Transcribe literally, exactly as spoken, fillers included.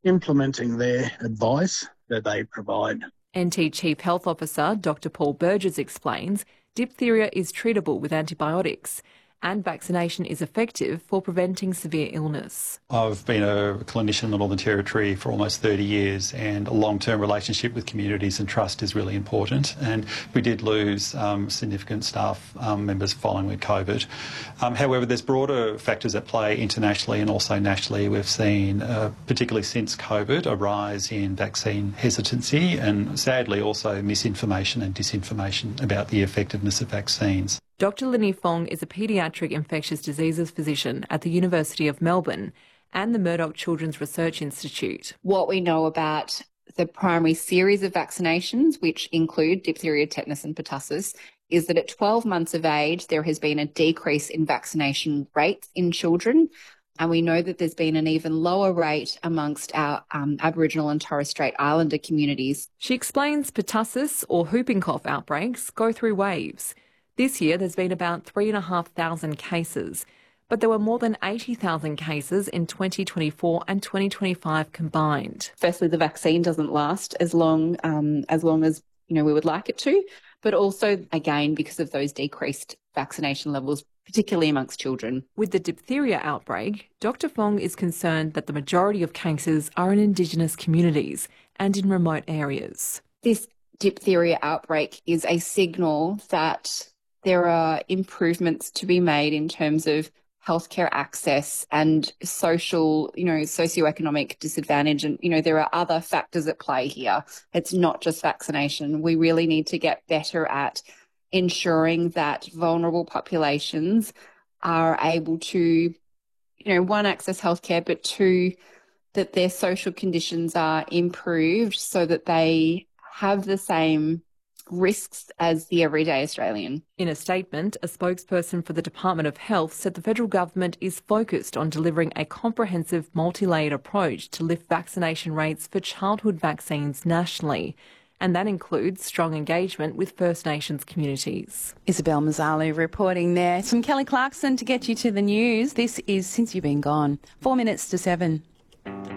implementing their advice that they provide. N T Chief Health Officer Doctor Paul Burgess explains diphtheria is treatable with antibiotics and vaccination is effective for preventing severe illness. I've been a clinician in the Northern Territory for almost thirty years, and a long-term relationship with communities and trust is really important. And we did lose um, significant staff um, members following with COVID. Um, however, there's broader factors at play internationally and also nationally. We've seen, uh, particularly since COVID, a rise in vaccine hesitancy and sadly also misinformation and disinformation about the effectiveness of vaccines. Doctor Linny Fong is a paediatric infectious diseases physician at the University of Melbourne and the Murdoch Children's Research Institute. What we know about the primary series of vaccinations, which include diphtheria, tetanus and pertussis, is that at twelve months of age, there has been a decrease in vaccination rates in children. And we know that there's been an even lower rate amongst our um, Aboriginal and Torres Strait Islander communities. She explains pertussis or whooping cough outbreaks go through waves. This year, there's been about three thousand five hundred cases, but there were more than eighty thousand cases in twenty twenty-four and twenty twenty-five combined. Firstly, the vaccine doesn't last as long um, as long as you know we would like it to, but also, again, because of those decreased vaccination levels, particularly amongst children. With the diphtheria outbreak, Doctor Fong is concerned that the majority of cases are in Indigenous communities and in remote areas. This diphtheria outbreak is a signal that there are improvements to be made in terms of healthcare access and social, you know, socioeconomic disadvantage. And, you know, there are other factors at play here. It's not just vaccination. We really need to get better at ensuring that vulnerable populations are able to, you know, one, access healthcare, but two, that their social conditions are improved so that they have the same risks as the everyday Australian. In a statement, a spokesperson for the Department of Health said the federal government is focused on delivering a comprehensive multi-layered approach to lift vaccination rates for childhood vaccines nationally. And that includes strong engagement with First Nations communities. Isabel Mazzalu reporting there. From Kelly Clarkson to get you to the news. This is Since You've Been Gone. Four minutes to seven.